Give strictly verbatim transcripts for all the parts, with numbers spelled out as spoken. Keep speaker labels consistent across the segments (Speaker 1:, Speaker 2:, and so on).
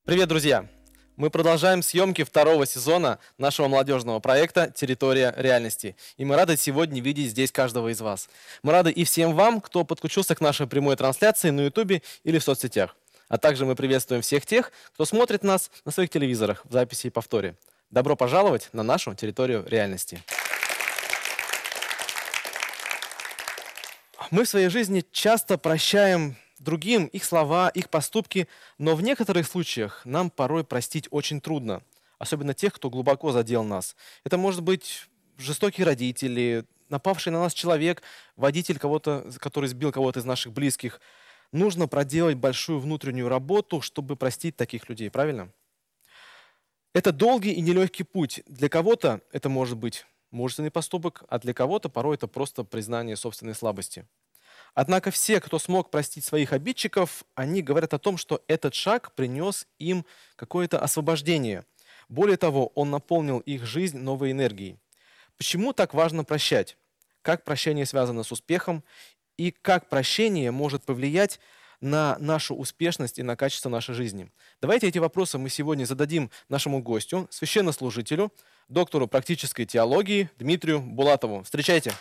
Speaker 1: Привет, друзья! Мы продолжаем съемки второго сезона нашего молодежного проекта «Территория реальности». И мы рады сегодня видеть здесь каждого из вас. Мы рады и всем вам, кто подключился к нашей прямой трансляции на Ютубе или в соцсетях. А также мы приветствуем всех тех, кто смотрит нас на своих телевизорах в записи и повторе. Добро пожаловать на нашу территорию реальности. Мы в своей жизни часто прощаем другим их слова, их поступки, но в некоторых случаях нам порой простить очень трудно, особенно тех, кто глубоко задел нас. Это может быть жестокие родители, напавший на нас человек, водитель, кого-то, который сбил кого-то из наших близких. Нужно проделать большую внутреннюю работу, чтобы простить таких людей, правильно? Это долгий и нелегкий путь. Для кого-то это может быть мужественный поступок, а для кого-то порой это просто признание собственной слабости. Однако все, кто смог простить своих обидчиков, они говорят о том, что этот шаг принес им какое-то освобождение. Более того, он наполнил их жизнь новой энергией. Почему так важно прощать? Как прощение связано с успехом? И как прощение может повлиять на нашу успешность и на качество нашей жизни? Давайте эти вопросы мы сегодня зададим нашему гостю, священнослужителю, доктору практической теологии Дмитрию Булатову. Встречайте!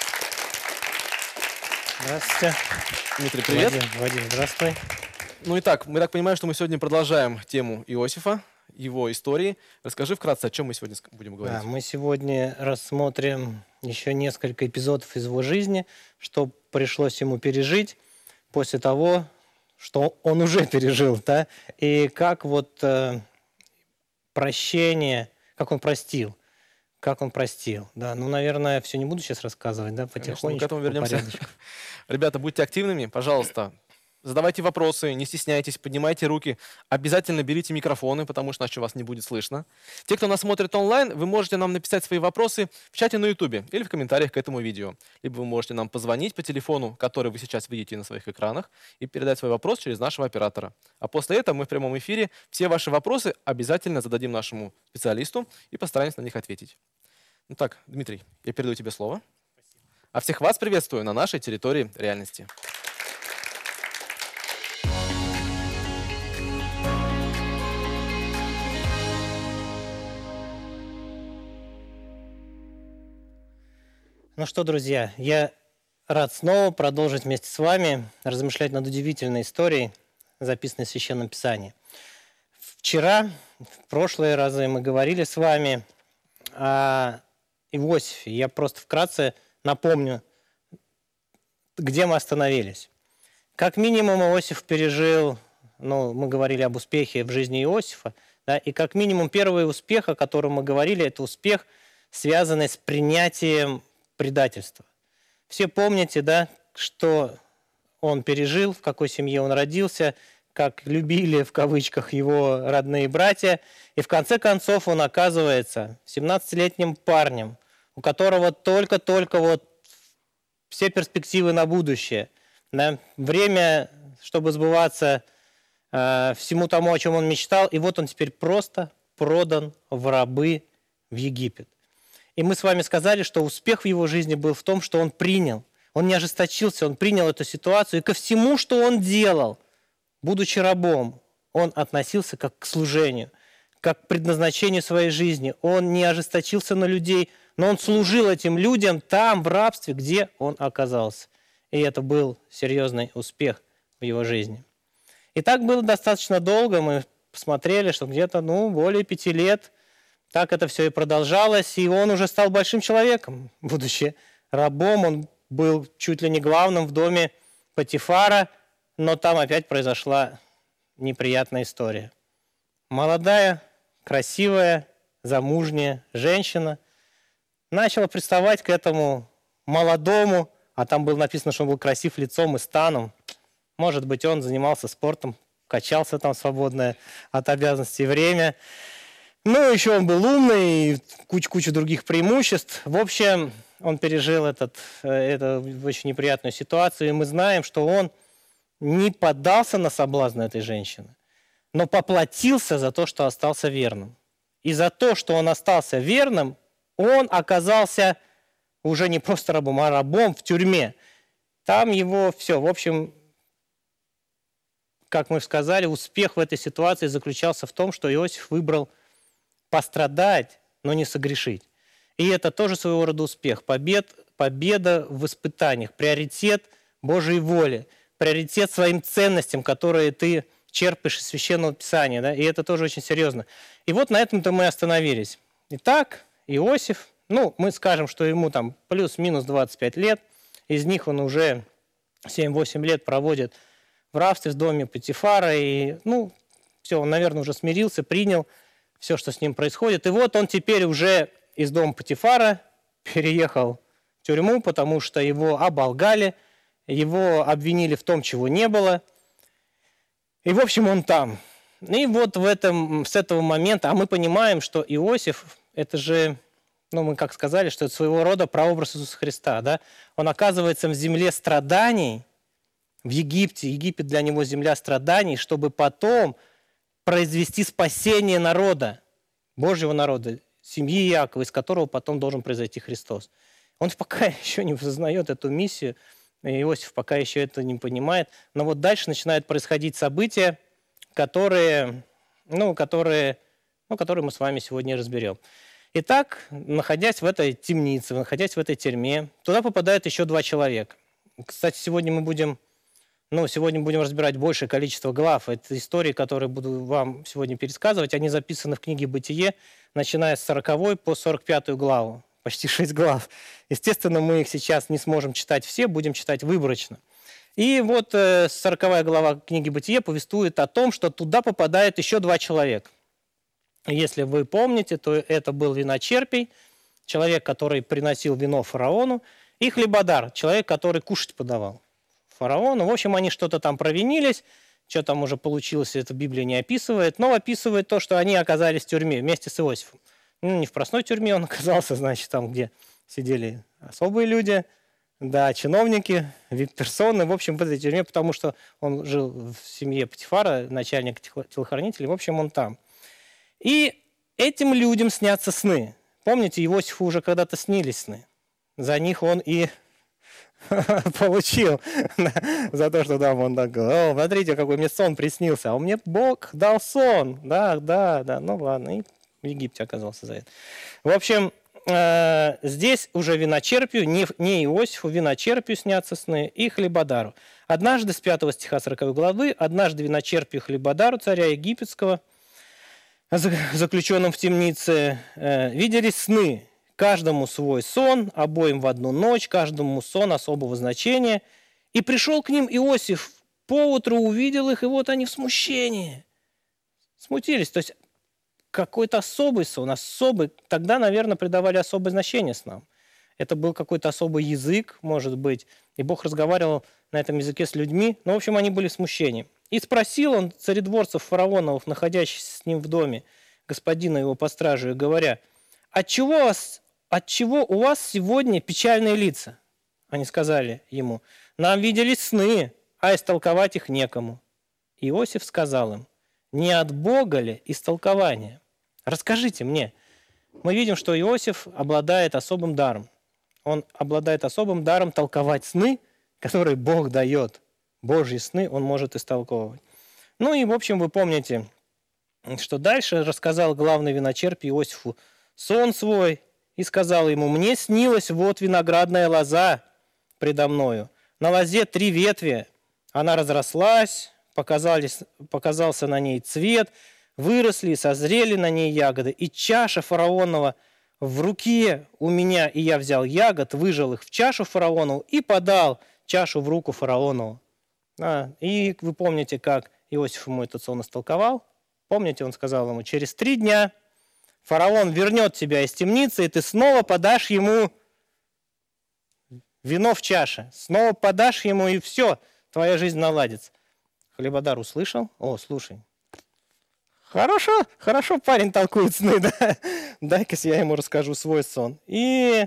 Speaker 2: Здравствуйте.
Speaker 1: Дмитрий, привет.
Speaker 2: Вадим, Вадим, здравствуй.
Speaker 1: Ну и так, мы так понимаем, что мы сегодня продолжаем тему Иосифа, его истории. Расскажи вкратце, о чем мы сегодня будем говорить.
Speaker 2: Да, мы сегодня рассмотрим еще несколько эпизодов из его жизни, что пришлось ему пережить после того, что он уже пережил, да, и как вот э, прощение, как он простил. Как он простил, да. Ну, наверное, все не буду сейчас рассказывать, да, потихонечку.
Speaker 1: Конечно, мы к этому вернемся.
Speaker 2: По
Speaker 1: Ребята, будьте активными, пожалуйста. Задавайте вопросы, не стесняйтесь, поднимайте руки. Обязательно берите микрофоны, потому что иначе вас не будет слышно. Те, кто нас смотрит онлайн, вы можете нам написать свои вопросы в чате на Ютубе или в комментариях к этому видео. Либо вы можете нам позвонить по телефону, который вы сейчас видите на своих экранах, и передать свой вопрос через нашего оператора. А после этого мы в прямом эфире все ваши вопросы обязательно зададим нашему специалисту и постараемся на них ответить. Ну так, Дмитрий, я передаю тебе слово. Спасибо. А всех вас приветствую на нашей территории реальности.
Speaker 2: Ну что, друзья, я рад снова продолжить вместе с вами размышлять над удивительной историей, записанной в Священном Писании. Вчера, в прошлые разы мы говорили с вами о Иосифе. Я просто вкратце напомню, где мы остановились. Как минимум Иосиф пережил, ну, мы говорили об успехе в жизни Иосифа, да, и как минимум первый успех, о котором мы говорили, это успех, связанный с принятием предательства. Все помните, да, что он пережил, в какой семье он родился, как любили, в кавычках, его родные братья. И в конце концов он оказывается семнадцатилетним парнем, у которого только-только вот все перспективы на будущее. Да? Время, чтобы сбываться э, всему тому, о чем он мечтал. И вот он теперь просто продан в рабы в Египет. И мы с вами сказали, что успех в его жизни был в том, что он принял. Он не ожесточился, он принял эту ситуацию. И ко всему, что он делал, будучи рабом, он относился как к служению, как к предназначению своей жизни. Он не ожесточился на людей, но он служил этим людям там, в рабстве, где он оказался. И это был серьезный успех в его жизни. И так было достаточно долго. Мы посмотрели, что где-то ну, более пяти лет так это все и продолжалось. И он уже стал большим человеком, будучи рабом. Он был чуть ли не главным в доме Потифара, но там опять произошла неприятная история. Молодая, красивая, замужняя женщина начала приставать к этому молодому, а там было написано, что он был красив лицом и станом. Может быть, он занимался спортом, качался там в свободное от обязанностей время. Ну, еще он был умный, и куча-куча других преимуществ. В общем, он пережил этот, эту очень неприятную ситуацию, и мы знаем, что он не поддался на соблазн этой женщины, но поплатился за то, что остался верным. И за то, что он остался верным, он оказался уже не просто рабом, а рабом в тюрьме. Там его все, в общем, как мы сказали, успех в этой ситуации заключался в том, что Иосиф выбрал пострадать, но не согрешить. И это тоже своего рода успех. Побед, победа в испытаниях, приоритет Божьей воли, приоритет своим ценностям, которые ты черпаешь из Священного Писания. Да? И это тоже очень серьезно. И вот на этом-то мы остановились. Итак, Иосиф, ну, мы скажем, что ему там плюс-минус двадцать пять лет, из них он уже семь-восемь лет проводит в рабстве в доме Потифара, и, ну, все, он, наверное, уже смирился, принял все, что с ним происходит. И вот он теперь уже из дома Потифара переехал в тюрьму, потому что его оболгали, его обвинили в том, чего не было. И, в общем, он там. И вот в этом, с этого момента, а мы понимаем, что Иосиф, это же, ну, мы как сказали, что это своего рода прообраз Иисуса Христа, да? Он оказывается в земле страданий, в Египте. Египет для него земля страданий, чтобы потом произвести спасение народа, Божьего народа, семьи Иакова, из которого потом должен произойти Христос. Он пока еще не осознает эту миссию, Иосиф пока еще это не понимает, но вот дальше начинают происходить события, которые, ну, которые, ну, которые мы с вами сегодня разберем. Итак, находясь в этой темнице, находясь в этой тюрьме, туда попадают еще два человека. Кстати, сегодня мы будем, ну, сегодня будем разбирать большее количество глав. Это истории, которые буду вам сегодня пересказывать. Они записаны в книге «Бытие», начиная с сороковой по сорок пятую главу. Почти шесть глав. Естественно, мы их сейчас не сможем читать все, будем читать выборочно. И вот э, сороковая глава книги «Бытие» повествует о том, что туда попадает еще два человека. Если вы помните, то это был виночерпий, человек, который приносил вино фараону, и хлебодар, человек, который кушать подавал фараону. В общем, они что-то там провинились, что там уже получилось, это Библия не описывает, но описывает то, что они оказались в тюрьме вместе с Иосифом. Ну, не в простой тюрьме он оказался, значит, там, где сидели особые люди, да, чиновники, вип-персоны, в общем, в этой тюрьме, потому что он жил в семье Потифара, начальника телохранителей, в общем, он там. И этим людям снятся сны. Помните, Иосифу уже когда-то снились сны. За них он и получил. За то, что там он так говорил: о, смотрите, какой мне сон приснился. А мне Бог дал сон. Да, да, да. Ну ладно, и в Египте оказался за это. В общем, здесь уже виночерпию, не, не Иосифу, виночерпию снятся сны и хлебодару. Однажды, с пятого стиха сороковой главы, однажды виночерпию хлебодару, царя египетского, заключенным в темнице, виделись сны. Каждому свой сон, обоим в одну ночь, каждому сон особого значения. И пришел к ним Иосиф, поутру увидел их, и вот они в смущении. Смутились. То есть какой-то особый сон, особый. Тогда, наверное, придавали особое значение снам. Это был какой-то особый язык, может быть, и Бог разговаривал на этом языке с людьми. Но, в общем, они были в смущении. И спросил он царедворцев фараоновых, находящихся с ним в доме, господина его по стражу, говоря: «Отчего, вас, отчего у вас сегодня печальные лица?» Они сказали ему: «Нам виделись сны, а истолковать их некому». Иосиф сказал им: «Не от Бога ли истолкование? Расскажите мне». Мы видим, что Иосиф обладает особым даром. Он обладает особым даром толковать сны, которые Бог дает. Божьи сны он может истолковывать. Ну и, в общем, вы помните, что дальше рассказал главный виночерпий Иосифу сон свой и сказал ему: «Мне снилась вот виноградная лоза предо мною. На лозе три ветви. Она разрослась, показались, показался на ней цвет, выросли и созрели на ней ягоды. И чаша фараонова в руке у меня, и я взял ягод, выжал их в чашу фараонову и подал чашу в руку фараонову». А, и вы помните, как Иосиф ему этот сон истолковал? Помните, он сказал ему: «Через три дня фараон вернет тебя из темницы, и ты снова подашь ему вино в чаше. Снова подашь ему, и все, твоя жизнь наладится». Хлебодар услышал: «О, слушай, хорошо, хорошо парень толкует сны, да? Дай-ка я ему расскажу свой сон». И,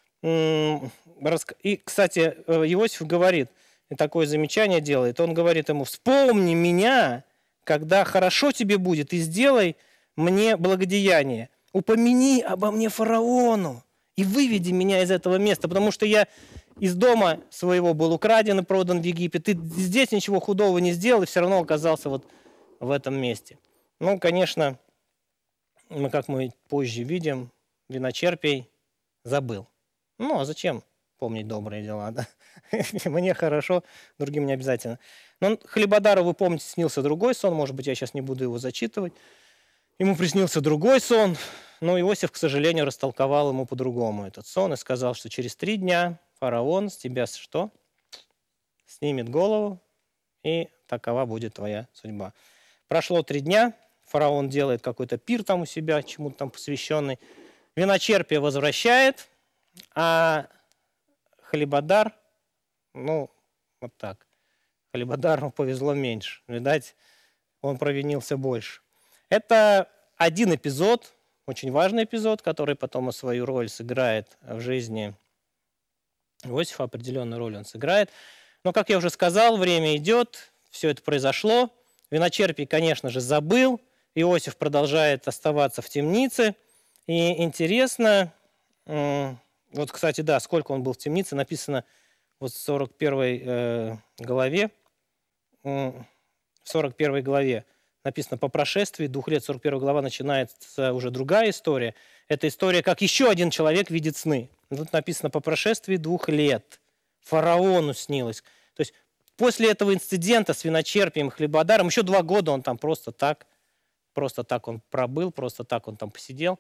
Speaker 2: и, кстати, Иосиф говорит, и такое замечание делает, он говорит ему: «Вспомни меня, когда хорошо тебе будет, и сделай мне благодеяние. Упомяни обо мне фараону и выведи меня из этого места, потому что я из дома своего был украден и продан в Египет. Ты здесь ничего худого не сделал и все равно оказался вот в этом месте. Ну, конечно, мы, как мы позже видим, виночерпий забыл. Ну, а зачем помнить добрые дела, да? Мне хорошо, другим не обязательно. Но Хлебодару, вы помните, снился другой сон. Может быть, я сейчас не буду его зачитывать. Ему приснился другой сон, но Иосиф, к сожалению, растолковал ему по-другому этот сон и сказал, что через три дня фараон с тебя что? Снимет голову, и такова будет твоя судьба. Прошло три дня, фараон делает какой-то пир там у себя, чему-то там посвященный. Виночерпие возвращает, а Хлебодар, ну, вот так. Хлебодару повезло меньше. Видать, он провинился больше. Это один эпизод, очень важный эпизод, который потом свою роль сыграет в жизни Иосифа, определенную роль он сыграет. Но, как я уже сказал, время идет, все это произошло. Виночерпий, конечно же, забыл. Иосиф продолжает оставаться в темнице. И интересно, вот, кстати, да, сколько он был в темнице, написано вот в сорок первой э, главе, в сорок первой главе написано: по прошествии двух лет, сорок первая глава, начинается уже другая история. Это история, как еще один человек видит сны. Тут написано: по прошествии двух лет фараону снилось. То есть после этого инцидента с виночерпием и Хлебодаром еще два года он там просто так, просто так он пробыл, просто так он там посидел.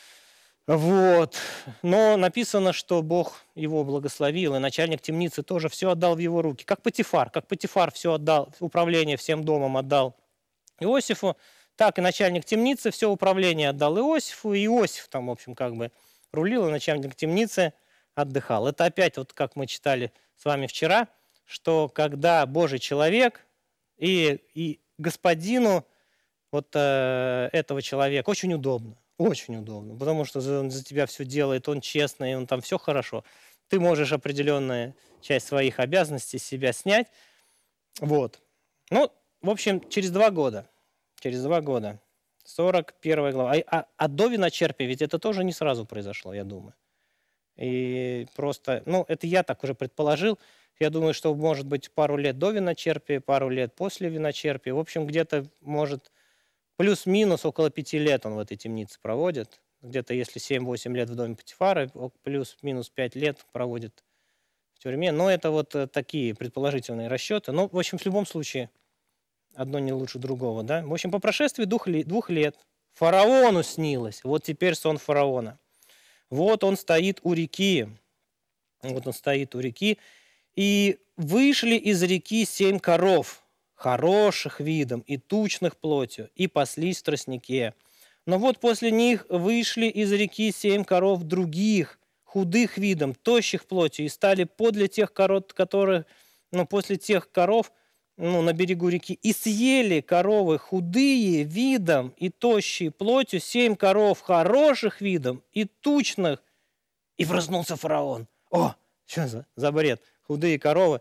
Speaker 2: Вот. Но написано, что Бог его благословил, и начальник темницы тоже все отдал в его руки. Как Потифар. Как Потифар все отдал, управление всем домом отдал Иосифу, так и начальник темницы все управление отдал Иосифу, и Иосиф там, в общем, как бы рулил, и начальник темницы отдыхал. Это опять, вот как мы читали с вами вчера, что когда Божий человек и, и господину вот э, этого человека очень удобно. Очень удобно, потому что он за тебя все делает, он честный, он там все хорошо. Ты можешь определенную часть своих обязанностей с себя снять. Вот. Ну, в общем, через два года, через два года, сорок первая глава. А, а, а до виночерпия ведь это тоже не сразу произошло, я думаю. И просто, ну, это я так уже предположил. Я думаю, что может быть пару лет до виночерпия, пару лет после виночерпия. В общем, где-то может... Плюс-минус около пяти лет он в этой темнице проводит. Где-то если семь-восемь лет в доме Потифара, плюс-минус пять лет проводит в тюрьме. Но это вот такие предположительные расчеты. Но, в общем, в любом случае, одно не лучше другого. Да? В общем, по прошествии двух, двух лет фараону снилось. Вот теперь сон фараона. Вот он стоит у реки. Вот он стоит у реки. И вышли из реки семь коров, хороших видом и тучных плотью, и паслись в тростнике. Но вот после них вышли из реки семь коров других, худых видом, тощих плотью, и стали подле тех коров, которые, ну, после тех коров, ну, на берегу реки, и съели коровы худые видом и тощие плотью, семь коров хороших видом и тучных. И проснулся фараон. О, что за, за бред? Худые коровы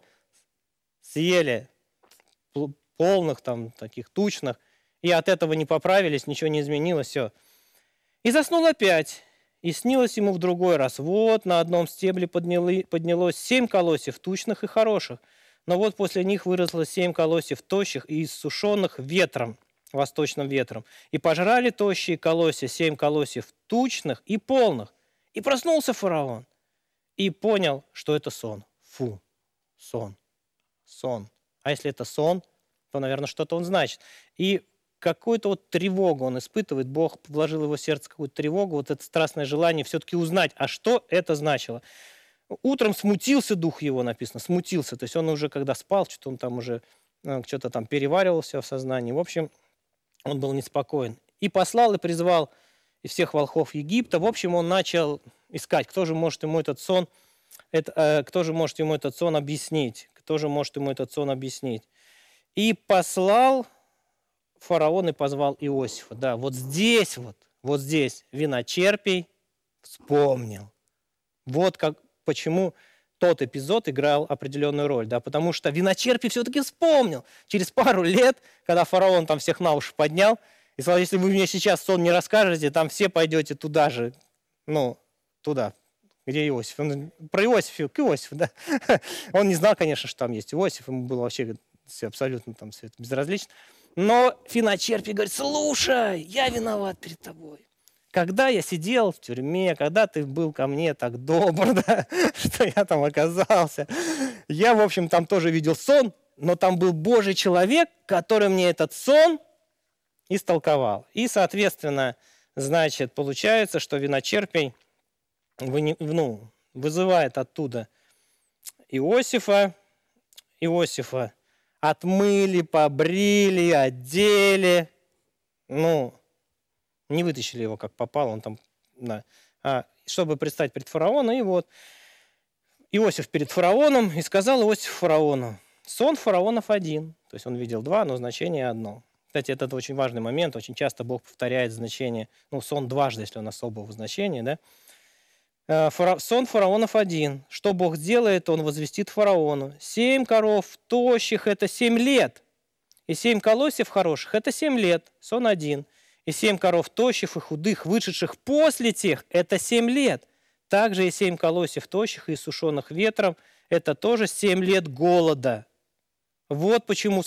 Speaker 2: съели полных, там, таких тучных, и от этого не поправились, ничего не изменилось, все. И заснул опять, и снилось ему в другой раз. Вот на одном стебле подняли, поднялось семь колосьев, тучных и хороших, но вот после них выросло семь колосьев тощих и иссушенных ветром, восточным ветром. И пожрали тощие колосья, семь колосьев тучных и полных. И проснулся фараон, и понял, что это сон. Фу, сон, сон. А если это сон, то, наверное, что-то он значит. И какую-то вот тревогу он испытывает. Бог вложил в его сердце какую-то тревогу, вот это страстное желание все-таки узнать, а что это значило. Утром смутился дух его, написано, смутился. То есть он уже, когда спал, что-то он там уже, что-то там переваривался в сознании. В общем, он был неспокоен. И послал, и призвал и всех волхвов Египта. В общем, он начал искать, кто же может ему этот сон, это, э, кто же может ему этот сон объяснить, кто же может ему этот сон объяснить. И послал фараон и позвал Иосифа. Да, вот здесь вот, вот здесь виночерпий вспомнил. Вот как, почему тот эпизод играл определенную роль. Да, потому что виночерпий все-таки вспомнил. Через пару лет, когда фараон там всех на уши поднял, и сказал: если вы мне сейчас сон не расскажете, там все пойдете туда же, ну, туда, Где Иосиф? Он про Иосифа, к Иосифу, да. Он не знал, конечно, что там есть Иосиф, ему было вообще все абсолютно там все это безразлично. Но Финочерпий говорит: слушай, я виноват перед тобой. Когда я сидел в тюрьме, когда ты был ко мне так добр, да, что я там оказался, я, в общем, там тоже видел сон, но там был Божий человек, который мне этот сон истолковал. И, соответственно, значит, получается, что Виночерпий вы- ну, вызывает оттуда Иосифа. Иосифа отмыли, побрили, одели. Ну, не вытащили его как попало, он там, да, а, чтобы предстать перед фараоном. И вот Иосиф перед фараоном, и сказал Иосиф фараону: сон фараонов один. То есть он видел два, но значение одно. Кстати, это очень важный момент. Очень часто Бог повторяет значение, ну, сон дважды, если он особого значения, да. Э, фара- Сон фараонов один. Что Бог сделает, он возвестит фараону: семь коров тощих – это семь лет, и семь колосьев хороших – это семь лет. Сон один. И семь коров тощих и худых, вышедших после тех – это семь лет. Также и семь колосьев тощих и сушеных ветром – это тоже семь лет голода. Вот почему